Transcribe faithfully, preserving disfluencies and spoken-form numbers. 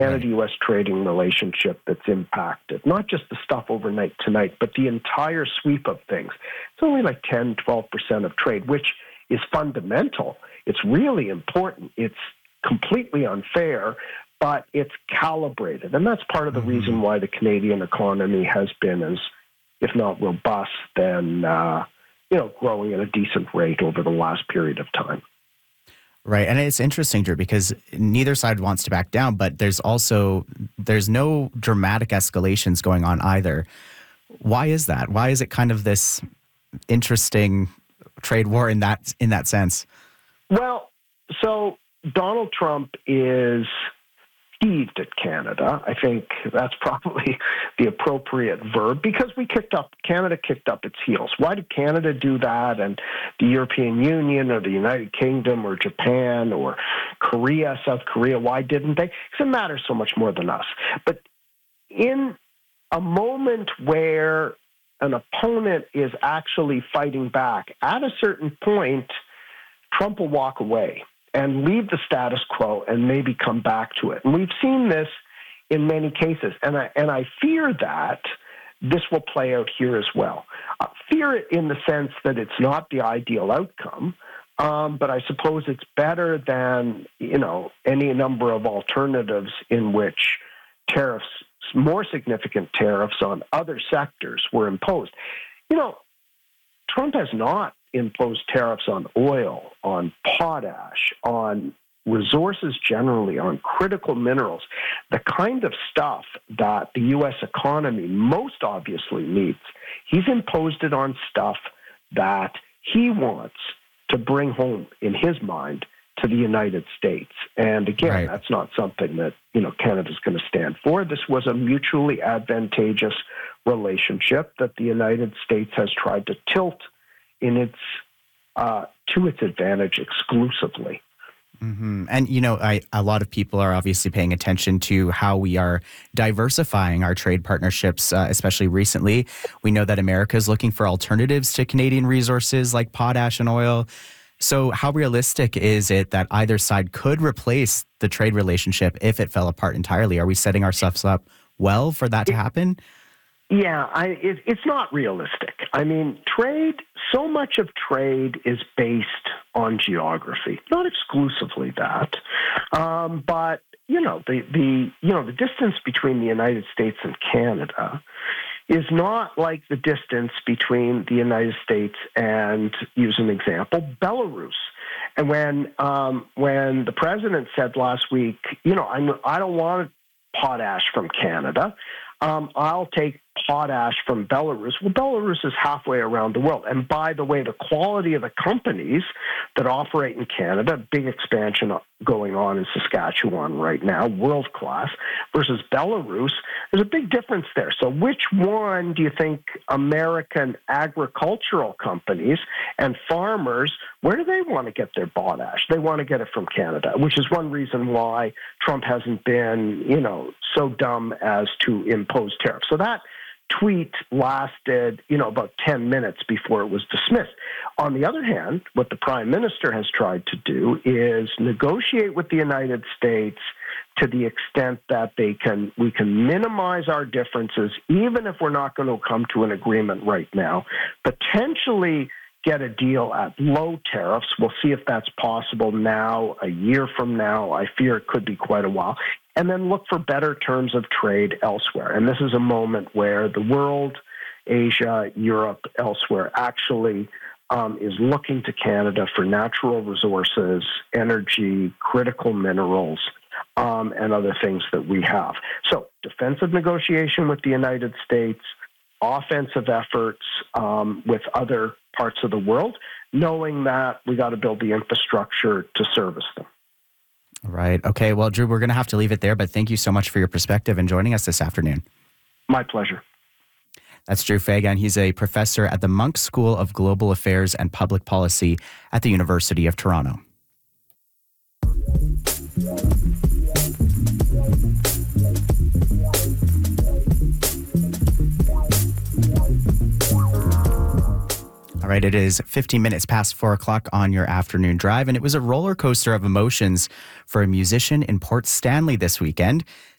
Canada U S trading relationship that's impacted. Not just the stuff overnight tonight, but the entire sweep of things. It's only like ten, twelve percent of trade, which is fundamental. It's really important. It's completely unfair, but it's calibrated. And that's part of the mm-hmm. reason why the Canadian economy has been as, if not robust, then, uh, you know, growing at a decent rate over the last period of time. Right. And it's interesting, Drew, because neither side wants to back down, but there's also, there's no dramatic escalations going on either. Why is that? Why is it kind of this interesting trade war in that, in that sense? Well, so Donald Trump is peeved at Canada. I think that's probably the appropriate verb, because we kicked up, Canada kicked up its heels. Why did Canada do that and the European Union or the United Kingdom or Japan or Korea, South Korea, why didn't they? Because it matters so much more than us. But in a moment where an opponent is actually fighting back, at a certain point, Trump will walk away and leave the status quo and maybe come back to it. And we've seen this in many cases. And I, and I fear that this will play out here as well. Uh, fear it in the sense that it's not the ideal outcome, um, but I suppose it's better than, you know, any number of alternatives in which tariffs, more significant tariffs on other sectors were imposed. You know, Trump has not imposed tariffs on oil, on potash, on resources generally, on critical minerals, the kind of stuff that the U S economy most obviously needs. He's imposed it on stuff that he wants to bring home, in his mind, to the United States. And again, right. that's not something that, you know, Canada's going to stand for. This was a mutually advantageous relationship that the United States has tried to tilt in its uh, to its advantage exclusively. Mm-hmm. And, you know, I, a lot of people are obviously paying attention to how we are diversifying our trade partnerships, uh, especially recently. We know that America is looking for alternatives to Canadian resources like potash and oil. So how realistic is it that either side could replace the trade relationship if it fell apart entirely? Are we setting ourselves up well for that to happen? Yeah, I, it, it's not realistic. I mean, trade, so much of trade is based on geography, not exclusively that. Um, but, you know, the, the, you know, the distance between the United States and Canada is not like the distance between the United States and, use an example, Belarus. And when, um, when the president said last week, you know, I'm, I don't want potash from Canada, Um, I'll take potash from Belarus. Well, Belarus is halfway around the world. And by the way, the quality of the companies that operate in Canada, big expansion going on in Saskatchewan right now, world class, versus Belarus, there's a big difference there. So which one do you think American agricultural companies and farmers, where do they want to get their potash? They want to get it from Canada, which is one reason why Trump hasn't been, you know, so dumb as to impose tariffs. So that tweet lasted, you know, about ten minutes before it was dismissed. On the other hand, what the Prime Minister has tried to do is negotiate with the United States to the extent that they can, we can minimize our differences, even if we're not going to come to an agreement right now, potentially get a deal at low tariffs. We'll see if that's possible now, a year from now. I fear it could be quite a while. And then look for better terms of trade elsewhere. And this is a moment where the world, Asia, Europe, elsewhere, actually um, is looking to Canada for natural resources, energy, critical minerals, um, and other things that we have. So defensive negotiation with the United States, offensive efforts um, with other parts of the world, knowing that we got to build the infrastructure to service them. Right. Okay. Well, Drew, we're going to have to leave it there, but thank you so much for your perspective and joining us this afternoon. My pleasure. That's Drew Fagan. He's a professor at the Munk School of Global Affairs and Public Policy at the University of Toronto. All right, it is fifteen minutes past four o'clock on your afternoon drive, and it was a roller coaster of emotions for a musician in Port Stanley this weekend.